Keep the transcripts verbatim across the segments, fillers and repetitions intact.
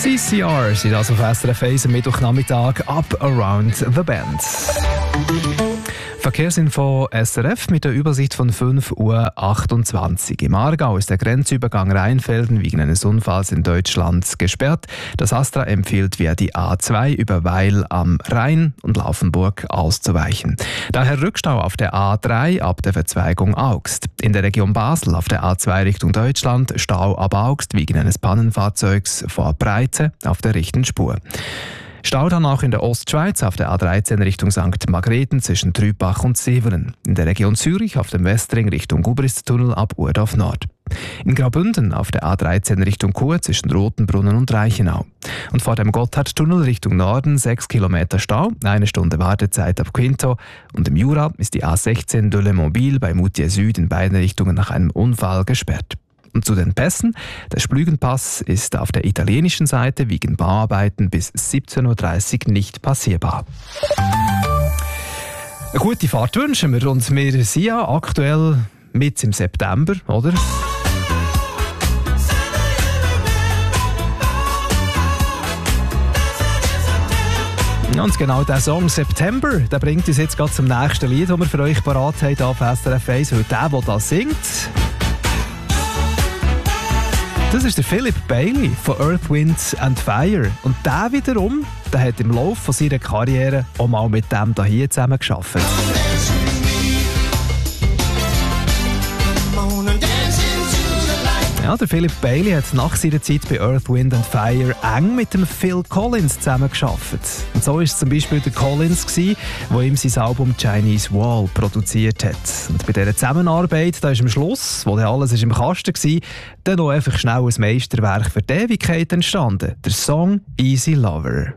C C R sind also auf S R F eins am Mittwochnachmittag Up Around the Bend. Verkehrsinfo S R F mit der Übersicht von fünf Uhr achtundzwanzig. Im Aargau ist der Grenzübergang Rheinfelden wegen eines Unfalls in Deutschland gesperrt. Das Astra empfiehlt via die A zwei über Weil am Rhein und Laufenburg auszuweichen. Daher Rückstau auf der A drei ab der Verzweigung Augst. In der Region Basel auf der A zwei Richtung Deutschland Stau ab Augst wegen eines Pannenfahrzeugs vor Breite auf der rechten Spur. Stau dann auch in der Ostschweiz auf der A dreizehn Richtung Sankt Margrethen zwischen Trübach und Severen. In der Region Zürich auf dem Westring Richtung Gubristunnel ab Urdorf Nord. In Graubünden auf der A dreizehn Richtung Chur zwischen Rotenbrunnen und Reichenau. Und vor dem Gotthardtunnel Richtung Norden sechs Kilometer Stau, eine Stunde Wartezeit ab Quinto. Und im Jura ist die A sechzehn de Le Mobile bei Moutier Süd in beiden Richtungen nach einem Unfall gesperrt. Und zu den Pässen. Der Splügenpass ist auf der italienischen Seite wegen Bauarbeiten bis siebzehn Uhr dreißig nicht passierbar. Eine gute Fahrt wünschen wir und wir sind ja aktuell mit im September, oder? Und genau dieser Song «September», der bringt uns jetzt gerade zum nächsten Lied, das wir für euch parat haben auf S R F eins, weil der, der das singt, das ist der Philip Bailey von Earth, Wind and Fire. Und der wiederum, der hat im Laufe von seiner Karriere auch mal mit dem hier zusammen gearbeitet. Ja, der Philip Bailey hat nach seiner Zeit bei Earth, Wind and Fire eng mit dem Phil Collins zusammengearbeitet. Und so war es zum Beispiel der Collins, der ihm sein Album Chinese Wall produziert hat. Und bei dieser Zusammenarbeit, da ist am Schluss, wo dann alles ist im Kasten war, dann noch einfach schnell ein Meisterwerk für die Ewigkeit entstanden. Der Song Easy Lover.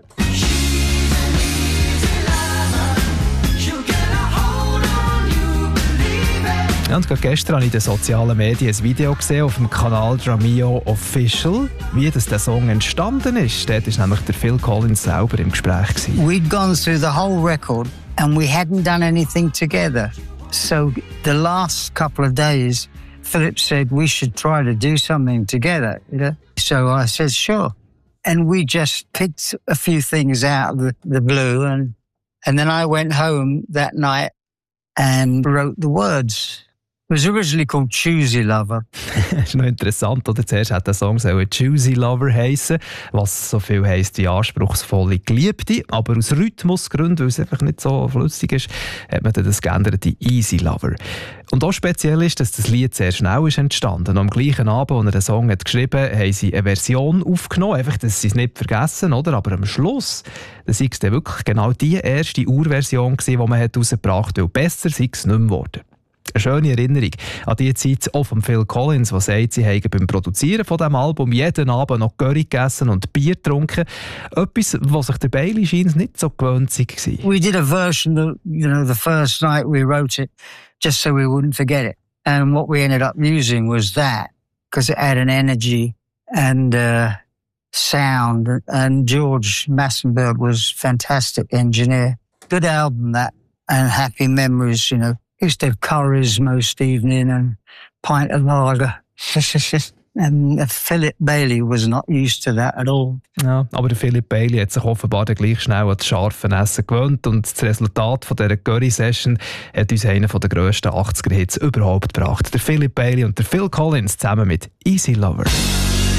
Ja, und gerade gestern habe ich in den sozialen Medien ein Video gesehen auf dem Kanal Dramio Official, wie das der Song entstanden ist. Dort war nämlich der Phil Collins selber im Gespräch gewesen. We'd gone through the whole record and we hadn't done anything together. So the last couple of days, Philip said we should try to do something together. You know? So I said sure. And we just picked a few things out of the, the blue and, and then I went home that night and wrote the words. It was originally called Choosy Lover. Das ist noch interessant, oder? Zuerst hat der Song so Choosy Lover heissen, was so viel heisst wie anspruchsvolle Geliebte. Aber aus Rhythmusgründen, weil es einfach nicht so flüssig ist, hat man dann das geändert in Easy Lover. Und auch speziell ist, dass das Lied sehr schnell ist entstanden. Und am gleichen Abend, als er den Song hat geschrieben hat, haben sie eine Version aufgenommen, einfach, dass sie es nicht vergessen, oder? Aber am Schluss, da sei es dann wirklich genau die erste Urversion gewesen, die man herausgebracht hat, weil besser sei es nicht mehr geworden. Eine schöne Erinnerung an die Zeit auch von Phil Collins, der sagt, sie haben beim Produzieren von diesem Album jeden Abend noch Curry gegessen und Bier getrunken. Etwas, was sich der Bailey scheint nicht so gewöhnt war. We did a version, of, you know, the first night we wrote it, just so we wouldn't forget it. And what we ended up using was that, because it had an energy and uh, sound. And George Massenberg was a fantastic engineer. Good album, that, and happy memories, you know. Used to have curries most evening and a pint of lager. And Philip Bailey was not used to that at all. Ja, aber der Philip Bailey hat sich offenbar gleich schnell an das scharfe Essen gewöhnt und das Resultat von dieser Curry-Session hat uns einen der grössten achtziger-Hits überhaupt gebracht. Der Philip Bailey und der Phil Collins zusammen mit Easy Lover.